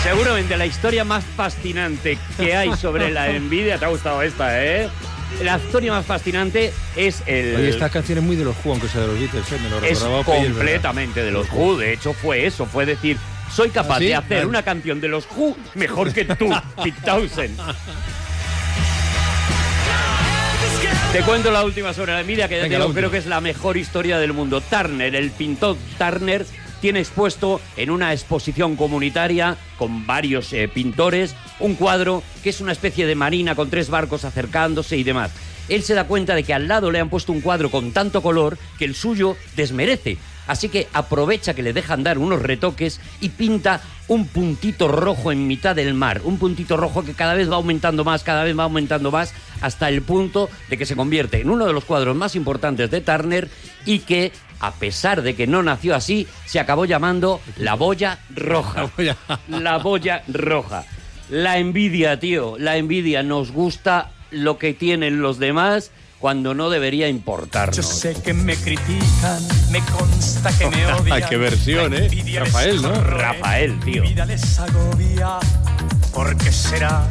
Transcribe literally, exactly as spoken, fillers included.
Seguramente la historia más fascinante que hay sobre la envidia, te ha gustado esta, ¿eh? La historia más fascinante es el... Oye, esta canción es muy de los Who, aunque sea de los Beatles, ¿eh? Me lo es recordaba completamente de los Who. De hecho, fue eso, fue decir, soy capaz ¿Ah, sí? de hacer Vale. una canción de los Who mejor que tú, Pete Townshend. Te cuento la última sobre la envidia, que ya Venga, te la digo, creo última. que es la mejor historia del mundo. Turner, el pintor Turner, tiene expuesto en una exposición comunitaria con varios eh, pintores un cuadro que es una especie de marina con tres barcos acercándose y demás. Él se da cuenta de que al lado le han puesto un cuadro con tanto color que el suyo desmerece. Así que aprovecha que le dejan dar unos retoques y pinta un puntito rojo en mitad del mar. Un puntito rojo que cada vez va aumentando más, cada vez va aumentando más, hasta el punto de que se convierte en uno de los cuadros más importantes de Turner y que, a pesar de que no nació así, se acabó llamando La Boya Roja. La Boya Roja. La envidia, tío, la envidia. Nos gusta lo que tienen los demás cuando no debería importarnos. Yo sé que me critican, me consta que me odian. Qué versión, ¿eh? Rafael, ¿no? Rafael, tío. Mi vida les agobia. ¿Por qué será?